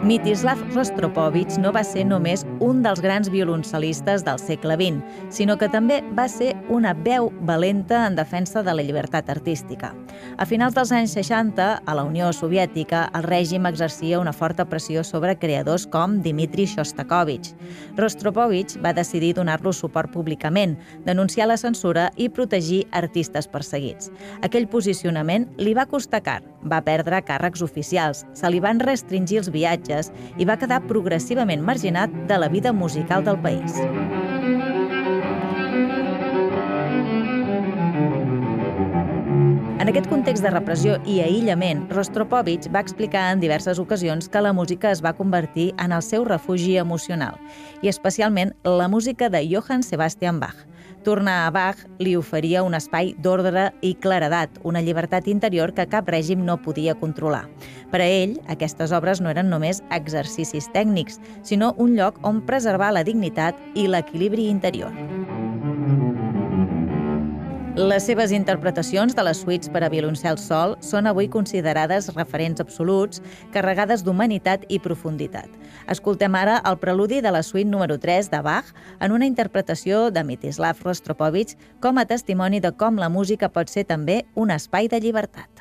Mstislav Rostropovich no va ser només un dels grans violoncel·listes del segle XX, sinó que també va ser una veu valenta en defensa de la llibertat artística. A finals dels anys 60, a la Unió Soviètica, el règim exercia una forta pressió sobre creadors com Dmitri Shostakovich. Rostropovich va decidir donar-lo suport públicament, denunciar la censura i protegir artistes perseguits. Aquell posicionament li va costar car, va perdre càrrecs oficials, se li van restringir els viatges i va quedar progressivament marginat de la vida musical del país. En aquest context de repressió i aïllament, Rostropovich va explicar en diverses ocasions que la música es va convertir en el seu refugi emocional, i especialment la música de Johann Sebastian Bach. Tornar a Bach li oferia un espai d'ordre i claredat, una llibertat interior que cap règim no podia controlar. Per a ell, aquestes obres no eren només exercicis tècnics, sinó un lloc on preservar la dignitat i l'equilibri interior. Les seves interpretacions de les suites per a violoncel sol són avui considerades referents absoluts, carregades d'humanitat i profunditat. Escoltem ara el preludi de la suite número 3 de Bach en una interpretació de Mstislav Rostropovich com a testimoni de com la música pot ser també un espai de llibertat.